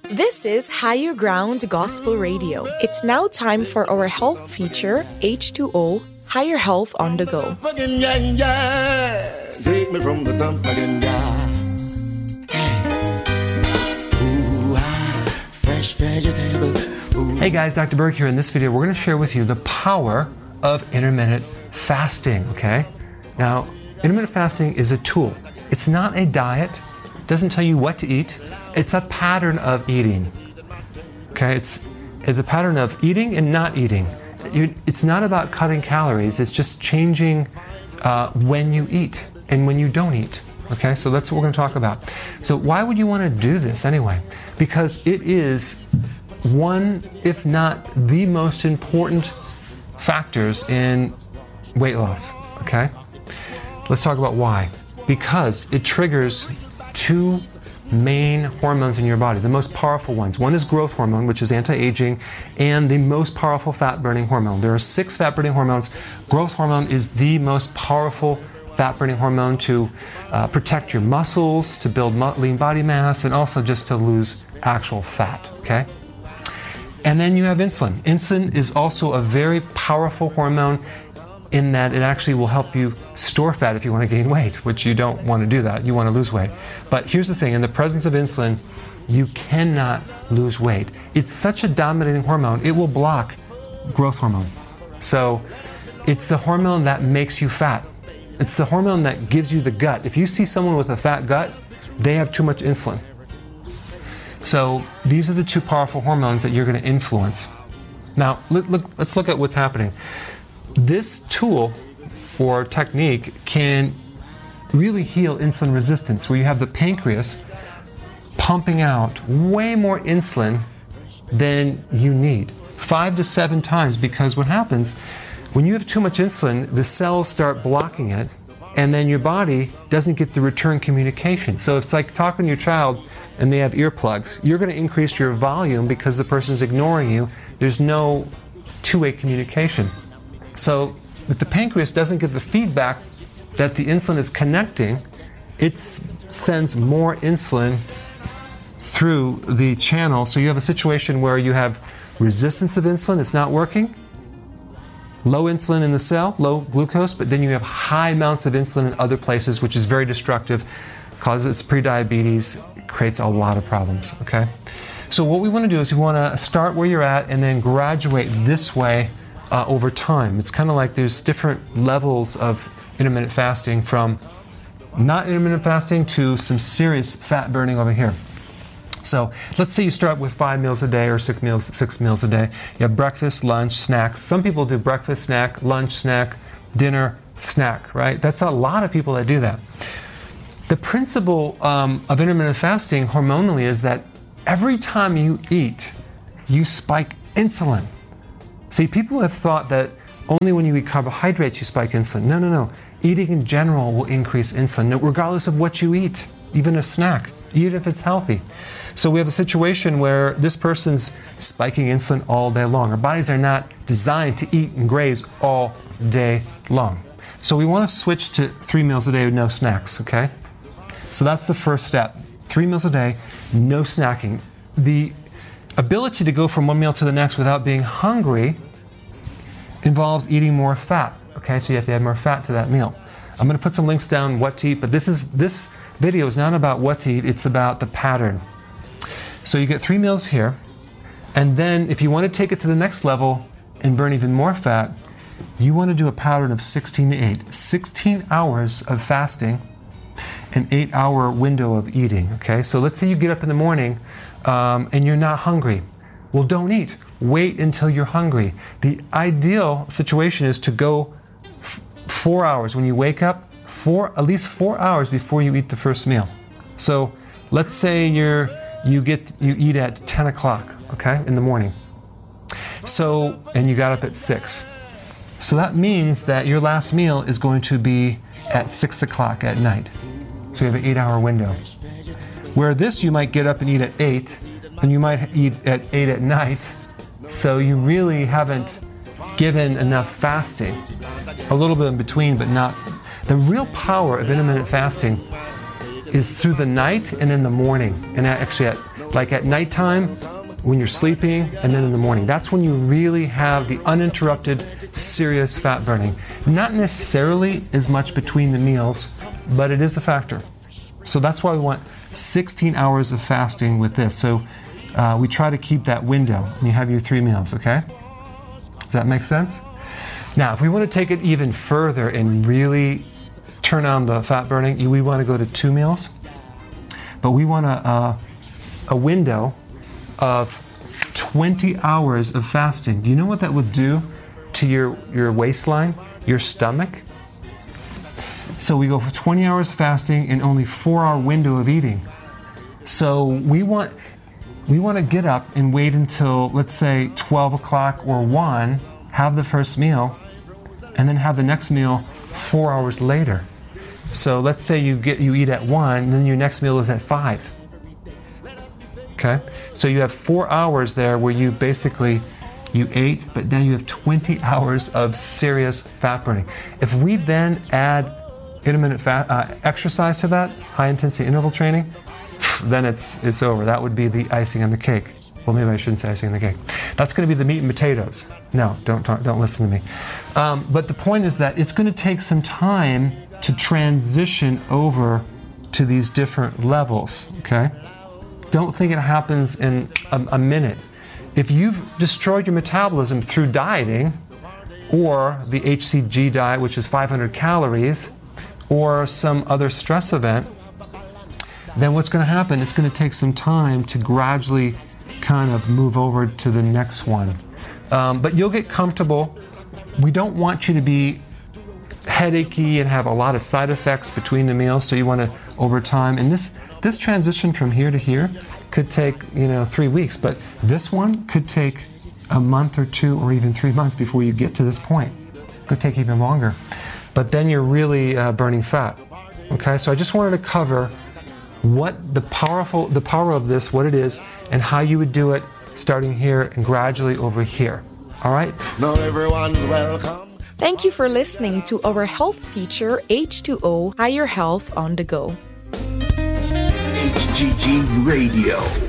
This is Higher Ground Gospel Radio. It's now time for our health feature, H2O, Higher Health on the Go. Take me from the top again, fresh vegetable. Hey guys, Dr. Berg here. In this video, we're going to share with you the power of intermittent fasting, okay? Now, intermittent fasting is a tool. It's not a diet. It doesn't tell you what to eat. It's a pattern of eating, okay? It's a pattern of eating and not eating. It's not about cutting calories. It's just changing when you eat and when you don't eat, okay? So that's what we're going to talk about. So why would you want to do this anyway? Because it is one, if not the most important factors in weight loss, okay? Let's talk about why. Because it triggers two main hormones in your body, the most powerful ones. One is growth hormone, which is anti-aging, and the most powerful fat-burning hormone. There are 6 fat-burning hormones. Growth hormone is the most powerful fat-burning hormone to protect your muscles, to build lean body mass, and also just to lose actual fat, okay? And then you have insulin. Insulin is also a very powerful hormone in that it actually will help you store fat if you want to gain weight, which you don't want to do that. You want to lose weight. But here's the thing, in the presence of insulin, you cannot lose weight. It's such a dominating hormone, it will block growth hormone. So it's the hormone that makes you fat. It's the hormone that gives you the gut. If you see someone with a fat gut, they have too much insulin. So these are the 2 powerful hormones that you're going to influence. Now, let's look at what's happening. This tool or technique can really heal insulin resistance, where you have the pancreas pumping out way more insulin than you need, 5 to 7 times, because what happens when you have too much insulin, the cells start blocking it, and then your body doesn't get the return communication. So it's like talking to your child and they have earplugs. You're going to increase your volume because the person's ignoring you. There's no two-way communication. So if the pancreas doesn't get the feedback that the insulin is connecting, it sends more insulin through the channel. So you have a situation where you have resistance of insulin, it's not working, low insulin in the cell, low glucose, but then you have high amounts of insulin in other places, which is very destructive, causes prediabetes, creates a lot of problems, okay? So what we want to do is we want to start where you're at and then graduate this way over time. It's kind of like there's different levels of intermittent fasting, from not intermittent fasting to some serious fat burning over here. So let's say you start with 5 meals a day or 6 meals a day. You have breakfast, lunch, snacks. Some people do breakfast, snack, lunch, snack, dinner, snack, right? That's a lot of people that do that. The principle of intermittent fasting hormonally is that every time you eat, you spike insulin. See, people have thought that only when you eat carbohydrates you spike insulin. No, no, no. Eating in general will increase insulin, regardless of what you eat, even a snack, even if it's healthy. So we have a situation where this person's spiking insulin all day long. Our bodies are not designed to eat and graze all day long. So we want to switch to 3 meals a day with no snacks, okay? So that's the first step. 3 meals a day, no snacking. The ability to go from one meal to the next without being hungry involves eating more fat, okay? So you have to add more fat to that meal. I'm going to put some links down what to eat, but this video is not about what to eat, it's about the pattern. So you get 3 meals here, and then if you want to take it to the next level and burn even more fat, you want to do a pattern of 16 to 8. 16 hours of fasting, an 8-hour window of eating, okay? So let's say you get up in the morning and you're not hungry. Well, don't eat. Wait until you're hungry. The ideal situation is to go 4 hours when you wake up, at least 4 hours before you eat the first meal. So let's say you eat at 10 o'clock, okay, in the morning. So, and you got up at 6. So that means that your last meal is going to be at 6 o'clock at night. So you have an 8-hour window. Where this, you might get up and eat at 8, and you might eat at 8 at night. So you really haven't given enough fasting. A little bit in between, but not. The real power of intermittent fasting is through the night and in the morning, and actually at like at nighttime, when you're sleeping, and then in the morning. That's when you really have the uninterrupted, serious fat burning. Not necessarily as much between the meals, but it is a factor. So that's why we want 16 hours of fasting with this. So we try to keep that window, and you have your 3 meals, okay? Does that make sense? Now, if we want to take it even further and really turn on the fat burning, we want to go to 2 meals. But we want a window of 20 hours of fasting. Do you know what that would do to your waistline, your stomach? So we go for 20 hours fasting and only 4-hour window of eating. So we want to get up and wait until, let's say, 12 o'clock or 1, have the first meal, and then have the next meal 4 hours later. So let's say you eat at 1, and then your next meal is at 5. Okay? So you have 4 hours there where you ate, but now you have 20 hours of serious fat burning. If we then add intermittent exercise to that, high intensity interval training, then it's over. That would be the icing on the cake. Well, maybe I shouldn't say icing on the cake. That's going to be the meat and potatoes. No, don't listen to me. But the point is that it's going to take some time to transition over to these different levels, okay? Don't think it happens in a minute. If you've destroyed your metabolism through dieting, or the HCG diet, which is 500 calories, or some other stress event, then what's going to happen? It's going to take some time to gradually kind of move over to the next one. But you'll get comfortable. We don't want you to be headachy and have a lot of side effects between the meals, so you want to, over time, and this transition from here to here could take 3 weeks, but this one could take a month or 2 or even 3 months before you get to this point. It could take even longer, but then you're really burning fat. Okay, so I just wanted to cover what the power of this, what it is, and how you would do it, starting here and gradually over here. All right? Now everyone's welcome. Thank you for listening to our health feature, H2O, Higher Health on the Go. HGG Radio.